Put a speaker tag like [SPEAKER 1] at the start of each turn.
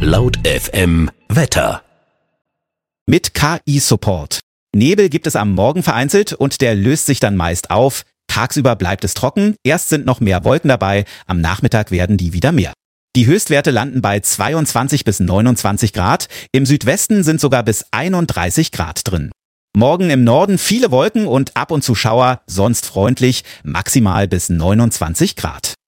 [SPEAKER 1] Laut FM Wetter.
[SPEAKER 2] Mit KI-Support. Nebel gibt es am Morgen vereinzelt und der löst sich dann meist auf. Tagsüber bleibt es trocken, erst sind noch mehr Wolken dabei, am Nachmittag werden die wieder mehr. Die Höchstwerte landen bei 22 bis 29 Grad, im Südwesten sind sogar bis 31 Grad drin. Morgen im Norden viele Wolken und ab und zu Schauer, sonst freundlich, maximal bis 29 Grad.